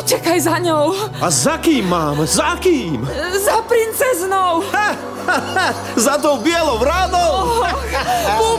Utekaj za ňou. A za kým mám? Za kým? Za princeznou. Za tou bielou vránou?